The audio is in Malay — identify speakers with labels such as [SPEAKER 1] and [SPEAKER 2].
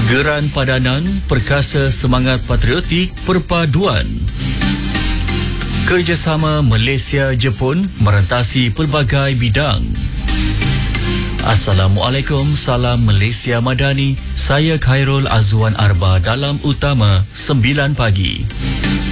[SPEAKER 1] Geran padanan, perkasa semangat patriotik, perpaduan. Kerjasama Malaysia-Jepun merentasi pelbagai bidang. Assalamualaikum, salam Malaysia Madani. Saya Khairul Azwan Arba dalam Utama 9 pagi.